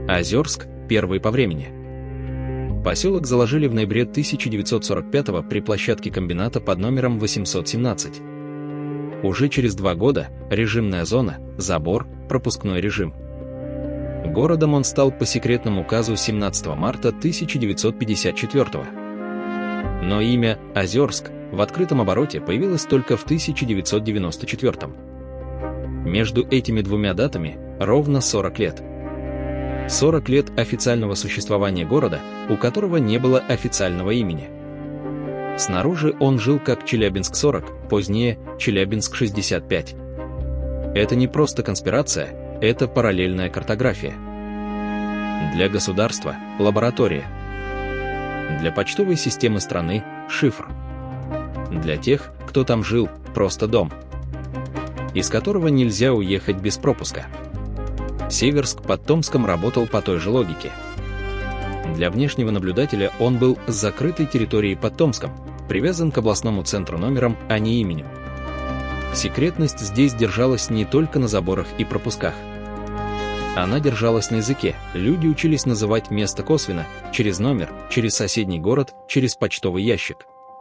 Озерск – первый по времени. Поселок заложили в ноябре 1945-го при площадке комбината под номером 817. Уже через 2 года режимная зона, забор, пропускной режим. Городом он стал по секретному указу 17 марта 1954-го. Но имя Озерск в открытом обороте появилось только в 1994-м. Между этими двумя датами ровно 40 лет. 40 лет официального существования города, у которого не было официального имени. Снаружи он жил как Челябинск-40, позднее Челябинск-65. Это не просто конспирация, это параллельная картография. Для государства – лаборатория. Для почтовой системы страны – шифр. Для тех, кто там жил, просто дом, из которого нельзя уехать без пропуска. Северск под Томском работал по той же логике. Для внешнего наблюдателя он был с закрытой территорией под Томском, привязан к областному центру номером, а не именем. Секретность здесь держалась не только на заборах и пропусках. Она держалась на языке, люди учились называть место косвенно, через номер, через соседний город, через почтовый ящик.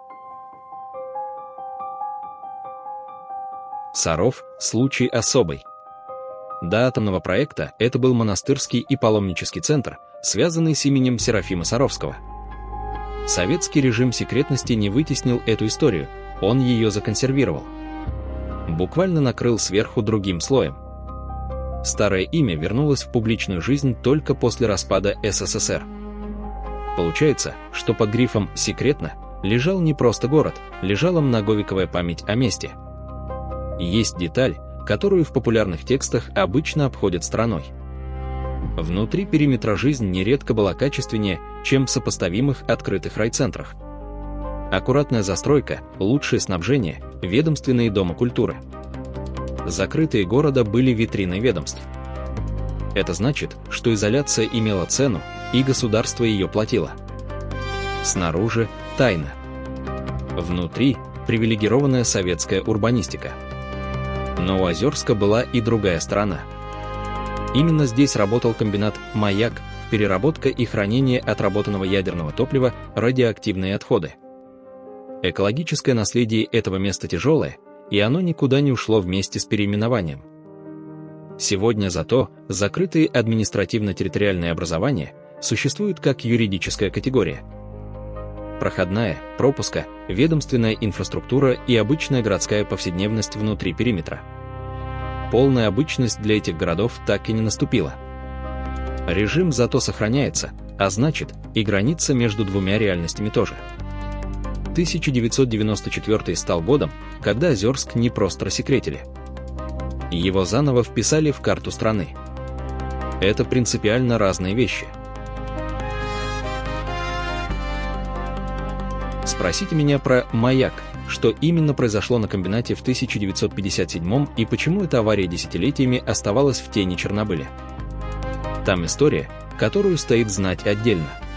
Саров – случай особый. До атомного проекта это был монастырский и паломнический центр, связанный с именем Серафима Саровского. Советский режим секретности не вытеснил эту историю, он ее законсервировал. Буквально накрыл сверху другим слоем. Старое имя вернулось в публичную жизнь только после распада СССР. Получается, что под грифом «секретно» лежал не просто город, лежала многовековая память о месте. Есть деталь, которую в популярных текстах обычно обходят стороной. Внутри периметра жизнь нередко была качественнее, чем в сопоставимых открытых райцентрах. Аккуратная застройка, лучшее снабжение, ведомственные дома культуры. Закрытые города были витриной ведомств. Это значит, что изоляция имела цену, и государство ее платило. Снаружи – тайна. Внутри – привилегированная советская урбанистика. Но у Озерска была и другая сторона. Именно здесь работал комбинат «Маяк», переработка и хранение отработанного ядерного топлива, радиоактивные отходы. Экологическое наследие этого места тяжелое, и оно никуда не ушло вместе с переименованием. Сегодня зато закрытые административно-территориальные образования существуют как юридическая категория. Проходная, пропуска, ведомственная инфраструктура и обычная городская повседневность внутри периметра. Полная обычность для этих городов так и не наступила. Режим зато сохраняется, а значит, и граница между двумя реальностями тоже. 1994 стал годом, когда Озерск не просто рассекретили. Его заново вписали в карту страны. Это принципиально разные вещи. Спросите меня про «Маяк», что именно произошло на комбинате в 1957 и почему эта авария десятилетиями оставалась в тени Чернобыля. Там история, которую стоит знать отдельно.